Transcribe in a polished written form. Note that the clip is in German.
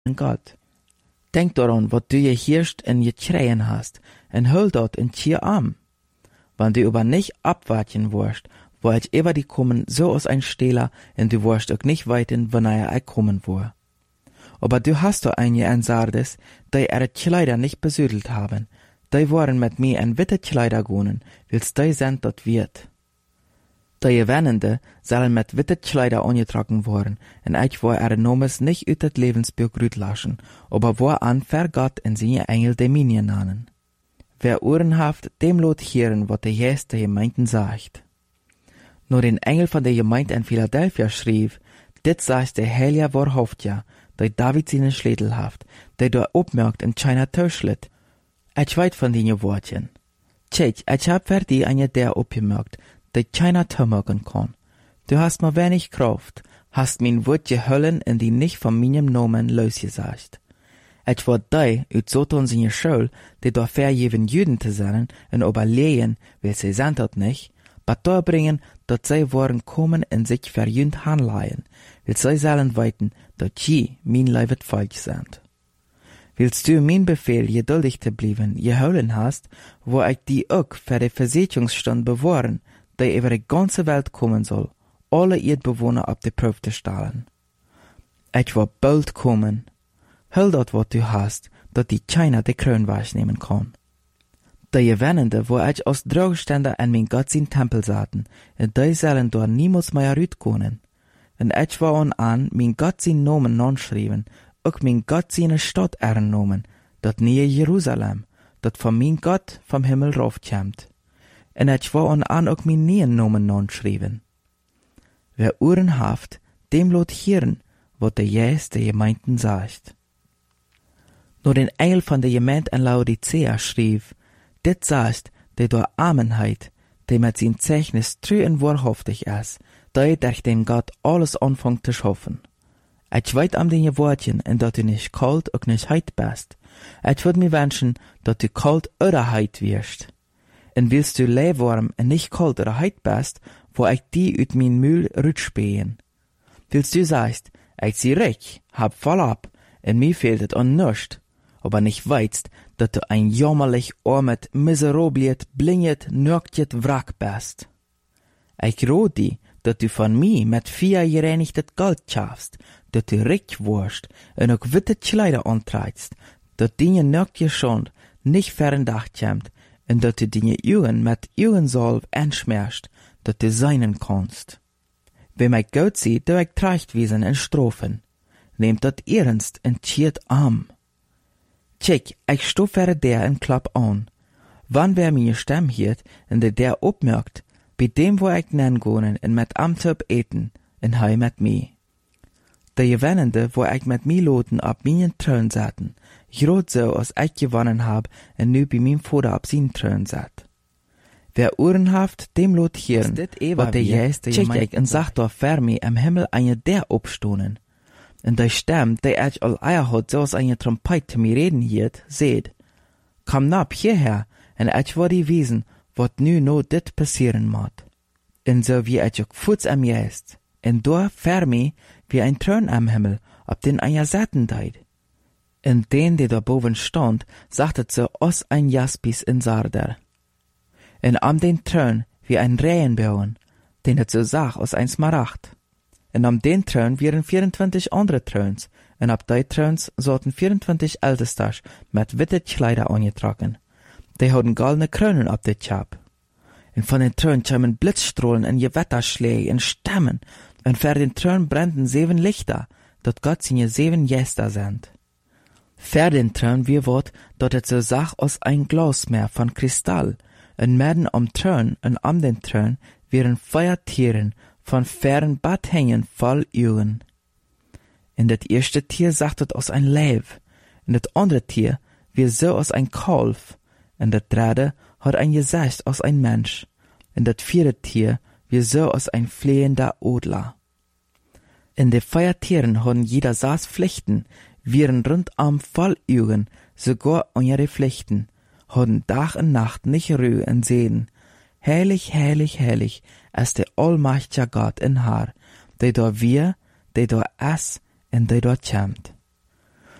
Gott. Denk daran, wat du je hirst en je schreien hast, en hul dat in tier arm. Wann du aber nicht abwarten wirst, wo ich über die kommen so aus ein Stehler, en du wirst auch nicht weiten, wann kommen wor. Aber du hast doch einige en Sardes, die ihre Kleider nicht besüdelt haben, die waren mit mir en witte Kleider gonen, wils die sind dort wird. Die Gewennende sollen mit witte Kleider angetragen worden, en ich war ihre Nomes nicht ut het Lebensbuch grüt laschen, aber war an ver Gott in seine Engel Dominien nannen. Wer Ohren haft, dem lot hören, wat der Jesus der Gemeinden sagt. Nur den Engel von der Gemeinde in Philadelphia schrieb, dit sagt der Heilige Wahrhaftige, der David seinen Schädel haft, der da opmerkt in China Töschlit. Ich weit von den Wortchen. Tschech, ich hab für die eine der opgemerkt, der China tömerken kann. Du hast mir wenig Kraft, hast mein Wort gehöllen in die nicht von meinem Namen losgesagt. Ich war die, ut Soton seine Schule, die da vergeben Juden zu sein, und überlegen, weil sie sind dort nicht, aber bringen, dass sie wollen kommen und sich verjünd hanleihen, weil sie sollen weiten, dass sie mein Leivet Volk sind. Willst du mein Befehl geduldig zu bleiben, geholen hast, wo ich die auch für die Versicherungsstand bewahren, die über die ganze Welt kommen soll, alle Erdbewohner auf die Probe zu stellen. Ich war bald kommen. Hol dat wat du hast, dat die China de Kroon nehmen kann. Die Gewennende, wo ich als Drogständer an mein Gott sein Tempel saten, und die sollen dort niemals mehr rütkonen. Und ich war an mein Gott sein Namen nonschrieben, auch mein Gott seine Stadt ernomen, dat neue Jerusalem, dat von mein Gott vom Himmel raufkämmt. Und ich war an auch mein neuen Namen nonschrieben. Wer Ohren haft, dem lot hören, wat der Jesus der Gemeinden sagt. Nur den Engel von der Gemeinde in Laodicea schrieb, dit sagt, der durch Armenheit, der mit sein Zeichnis treu und wahrhaftig ist, der durch den Gott alles anfängt zu schaffen. Ich weit am den Wortchen, und dass du nicht kalt und nicht heit bist. Ich würd mir wünschen, dass du kalt oder heit wirst. Und willst du warm und nicht kalt oder heit bist, wo ich die ut mein Mühl rütschpähen. Willst du sagst, ich sie reich, hab voll ab, und mir fehlt es an nischt, aber nicht weißt, dass du ein jammerlich armet, miserabliet, blinget, nördjet Wrack bist. Ich rot die, dass du von mir mit 4 gereinigtes Gold schaffst, dass du reich wirst und auch witte Kleider antreibst, dass deine nördje Schand nicht verdacht kommt und dass du deine Augen mit Augensalbe anschmerst, dass du seinen kannst. Wenn mein Gott sieht, du ich Trachtwesen und Strophen, nehmt dat ernst und schiert arm. Check, ich stoffere der en Klapp an. Wann wer meine Stimme hiert, und der opmerkt, bei dem wo ich nengonen und mit Amtop eten, und hei mit mir. Der Gewennende, wo ich mit mir loten ab meinen Thron saten, grot so, als ich gewonnen hab, und nu bei meinem Vater ab seinen Thron sat. Wer Ohren haft, dem lot hören, wat der Jesus der Gemeinde und sagt doch für mich am Himmel eine der obstonen. Und die Stimme, die ich all Eier hat, so als eine Trompet zu mir reden hielt, seht, komm nab hierher, und ich war die wiesen, wat nu no dit passieren mod. Und so wie ich auch Fuß am jest, und da für mich wie ein Thron am Himmel, ob den einer satten deit. Und den, der da boven stand, sagte so aus ein Jaspis in Sarder. Und am den Thron wie ein Rehenbauen, den het so sag aus ein Smaragd. Und am den Thron wären 24 andere Throns, und ab die Throns sollten 24 Ältestas mit witte Kleider angetragen. Die hatten goldene Krönen ab der Chap. Und von den Thron kamen Blitzstrahlen und Gewetterschläge und Stämmen, und für den Thron brennten 7 Lichter, dort Gott seine 7 Gäste sind. Für den Thron wie wort, dort het so sach aus ein Glasmeer von Kristall, und mitten am Thron und am den Thron wären Feuertieren von fern Bad hängen voll Augen. Und das erste Tier sagtet aus ein Leib, und das andere Tier wie so aus ein Kalf, und das dritte hat ein Gesicht aus ein Mensch, und das vierte Tier wie so aus ein flehender Adler. In de Feiertieren hatten jeder saß Pflichten, wären rundam voll Augen, sogar an ihre Pflichten, hatten Tag und Nacht nicht Ruhe und sehen, heilig, heilig, heilig, ist der allmächtige Gott in Haar, der da wir, der da ist und der da kämmt.